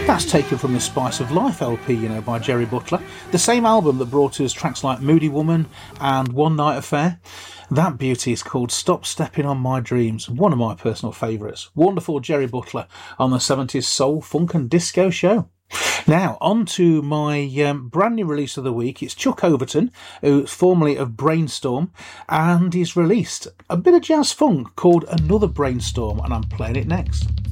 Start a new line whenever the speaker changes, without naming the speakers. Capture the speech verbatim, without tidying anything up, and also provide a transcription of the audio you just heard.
That's taken from the Spice of Life L P, you know, by Jerry Butler. The same album that brought us tracks like Moody Woman and One Night Affair. That beauty is called Stop Stepping on My Dreams, one of my personal favourites. Wonderful Jerry Butler on the seventies soul, funk and disco show. Now, on to my um, brand new release of the week. It's Chuck Overton, who's formerly of Brainstorm, and he's released a bit of jazz funk called Another Brainstorm, and I'm playing it next.